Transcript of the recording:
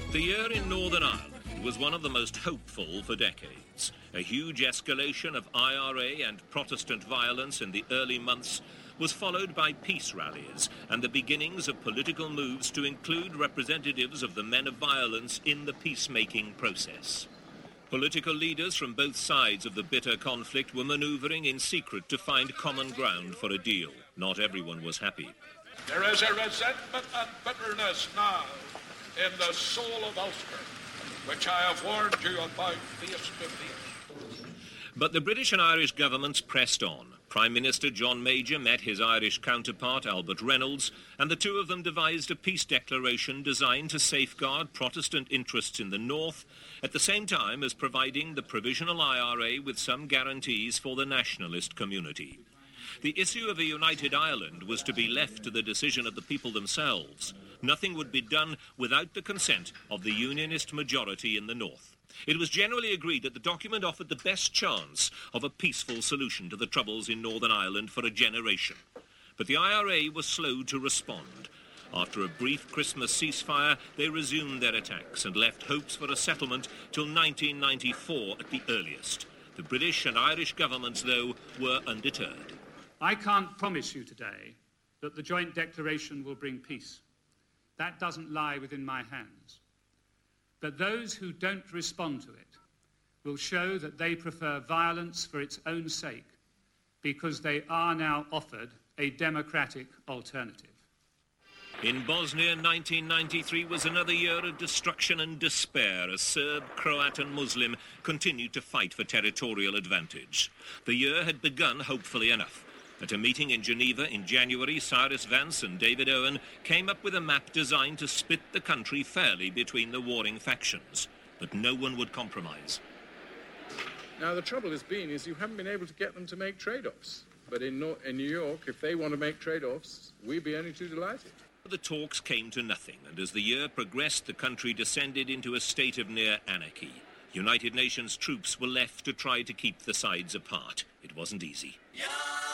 The year in Northern Ireland was one of the most hopeful for decades. A huge escalation of IRA and Protestant violence in the early months was followed by peace rallies and the beginnings of political moves to include representatives of the men of violence in the peacemaking process. Political leaders from both sides of the bitter conflict were manoeuvring in secret to find common ground for a deal. Not everyone was happy. There is a resentment and bitterness now in the soul of Ulster, which I have warned you about face to face. But the British and Irish governments pressed on. Prime Minister John Major met his Irish counterpart Albert Reynolds, and the two of them devised a peace declaration designed to safeguard Protestant interests in the north, at the same time as providing the provisional IRA with some guarantees for the nationalist community. The issue of a united Ireland was to be left to the decision of the people themselves. Nothing would be done without the consent of the unionist majority in the north. It was generally agreed that the document offered the best chance of a peaceful solution to the troubles in Northern Ireland for a generation. But the IRA was slow to respond. After a brief Christmas ceasefire, they resumed their attacks and left hopes for a settlement till 1994 at the earliest. The British and Irish governments, though, were undeterred. I can't promise you today that the joint declaration will bring peace. That doesn't lie within my hands. But those who don't respond to it will show that they prefer violence for its own sake because they are now offered a democratic alternative. In Bosnia, 1993 was another year of destruction and despair as Serb, Croat and Muslim continued to fight for territorial advantage. The year had begun hopefully enough. At a meeting in Geneva in January, Cyrus Vance and David Owen came up with a map designed to split the country fairly between the warring factions. But no one would compromise. Now, the trouble has been is you haven't been able to get them to make trade-offs. But in New York, if they want to make trade-offs, we'd be only too delighted. The talks came to nothing, and as the year progressed, the country descended into a state of near anarchy. United Nations troops were left to try to keep the sides apart. It wasn't easy.